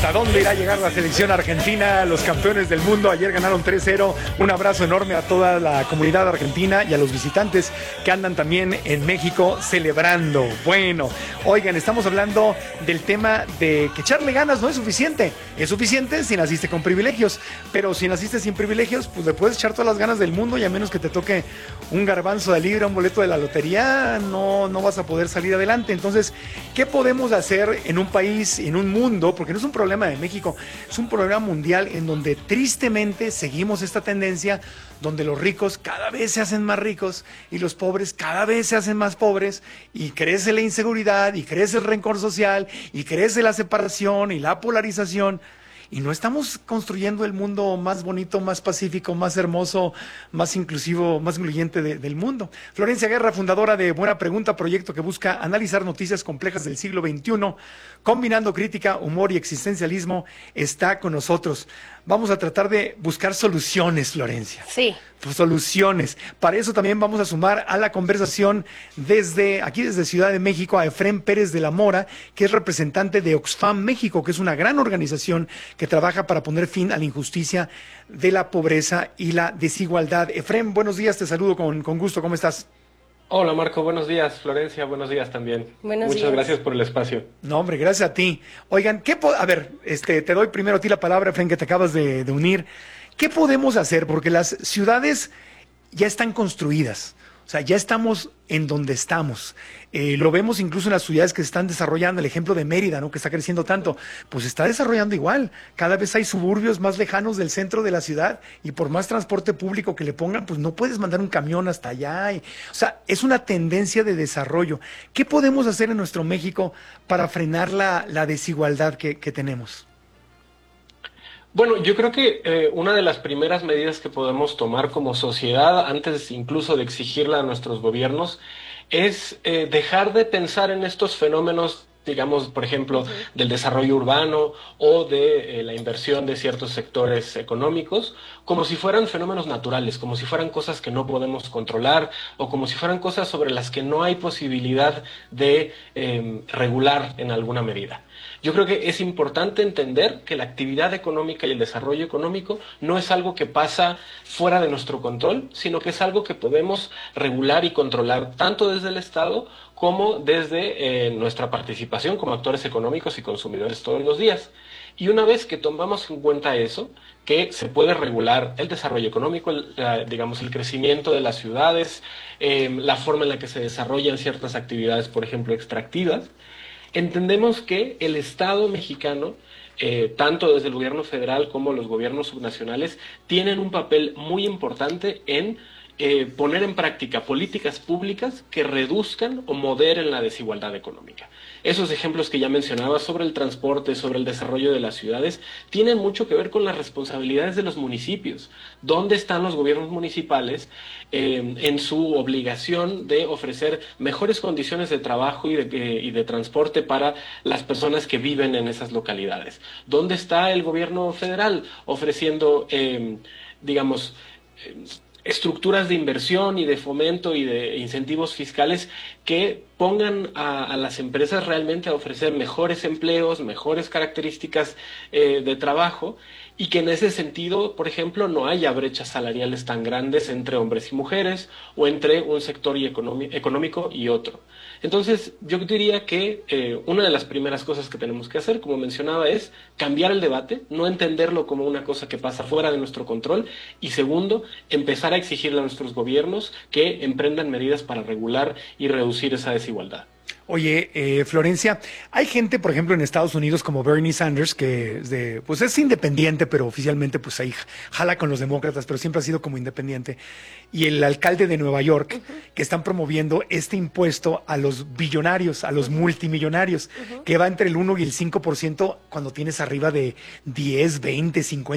¿Hasta dónde irá a llegar la selección argentina? Los campeones del mundo ayer ganaron 3-0. Un abrazo enorme a toda la comunidad argentina y a los visitantes que andan también en México celebrando. Bueno, oigan, estamos hablando del tema de que echarle ganas no es suficiente. Es suficiente si naciste con privilegios, pero si naciste sin privilegios, pues le puedes echar todas las ganas del mundo y a menos que te toque un garbanzo de libra, un boleto de la lotería, no vas a poder salir adelante. Entonces, ¿qué podemos hacer en un país, en un mundo? Porque no es un problema de México, es un problema mundial en donde tristemente seguimos esta tendencia donde los ricos cada vez se hacen más ricos y los pobres cada vez se hacen más pobres y crece la inseguridad y crece el rencor social y crece la separación y la polarización. Y no estamos construyendo el mundo más bonito, más pacífico, más hermoso, más inclusivo, más incluyente del mundo. Florencia Guerra, fundadora de Buena Pregunta, proyecto que busca analizar noticias complejas del siglo XXI, combinando crítica, humor y existencialismo, está con nosotros. Vamos a tratar de buscar soluciones, Florencia. Sí. Pues soluciones. Para eso también vamos a sumar a la conversación desde Ciudad de México a Efrén Pérez de la Mora, que es representante de Oxfam México, que es una gran organización que trabaja para poner fin a la injusticia de la pobreza y la desigualdad. Efrén, buenos días, te saludo con gusto, ¿cómo estás? Hola Marco, buenos días. Florencia, buenos días también. Muchas gracias por el espacio. No, hombre, gracias a ti. Oigan, a ver, te doy primero a ti la palabra, Efrén, que te acabas de unir. ¿Qué podemos hacer? Porque las ciudades ya están construidas. O sea, ya estamos en donde estamos. Lo vemos incluso en las ciudades que se están desarrollando. El ejemplo de Mérida, ¿no? Que está creciendo tanto. Pues se está desarrollando igual. Cada vez hay suburbios más lejanos del centro de la ciudad y por más transporte público que le pongan, pues no puedes mandar un camión hasta allá. O sea, es una tendencia de desarrollo. ¿Qué podemos hacer en nuestro México para frenar la desigualdad que tenemos? Bueno, yo creo que una de las primeras medidas que podemos tomar como sociedad, antes incluso de exigirla a nuestros gobiernos, es dejar de pensar en estos fenómenos, digamos, por ejemplo, del desarrollo urbano o de la inversión de ciertos sectores económicos, como si fueran fenómenos naturales, como si fueran cosas que no podemos controlar o como si fueran cosas sobre las que no hay posibilidad de regular en alguna medida. Yo creo que es importante entender que la actividad económica y el desarrollo económico no es algo que pasa fuera de nuestro control, sino que es algo que podemos regular y controlar tanto desde el Estado como desde nuestra participación como actores económicos y consumidores todos los días. Y una vez que tomamos en cuenta eso, que se puede regular el desarrollo económico, digamos, el crecimiento de las ciudades, la forma en la que se desarrollan ciertas actividades, por ejemplo, extractivas, entendemos que el Estado mexicano, tanto desde el gobierno federal como los gobiernos subnacionales, tienen un papel muy importante en poner en práctica políticas públicas que reduzcan o moderen la desigualdad económica. Esos ejemplos que ya mencionaba sobre el transporte, sobre el desarrollo de las ciudades, tienen mucho que ver con las responsabilidades de los municipios. ¿Dónde están los gobiernos municipales en su obligación de ofrecer mejores condiciones de trabajo y de transporte para las personas que viven en esas localidades? ¿Dónde está el gobierno federal ofreciendo, digamos, estructuras de inversión y de fomento y de incentivos fiscales que pongan a las empresas realmente a ofrecer mejores empleos, mejores características de trabajo, y que en ese sentido, por ejemplo, no haya brechas salariales tan grandes entre hombres y mujeres o entre un sector económico y otro? Entonces, yo diría que una de las primeras cosas que tenemos que hacer, como mencionaba, es cambiar el debate, no entenderlo como una cosa que pasa fuera de nuestro control, y segundo, empezar a exigirle a nuestros gobiernos que emprendan medidas para regular y reducir esa desigualdad. Oye, Florencia, hay gente, por ejemplo, en Estados Unidos como Bernie Sanders, que pues es independiente, pero oficialmente pues ahí jala con los demócratas, pero siempre ha sido como independiente. Y el alcalde de Nueva York, que están promoviendo este impuesto a los billonarios, a los multimillonarios, que va entre el 1 y el 5% cuando tienes arriba de 10, 20, 50